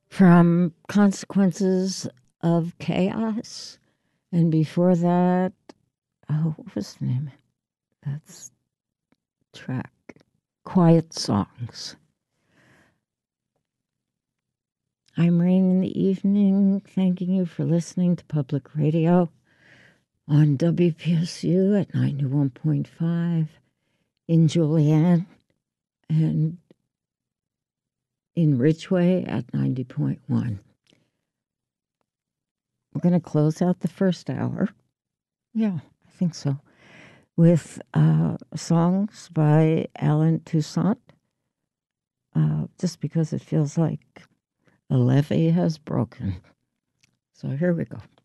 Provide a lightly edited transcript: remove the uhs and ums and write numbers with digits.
from Consequences of Chaos. And before that, what was the name? That's track. Quiet Songs. I'm Rain in the Evening, thanking you for listening to Public Radio on WPSU at 91.5 in Julian and in Ridgeway at 90.1. We're going to close out the first hour. Yeah, I think so. With songs by Alan Toussaint, just because it feels like a levee has broken. So here we go.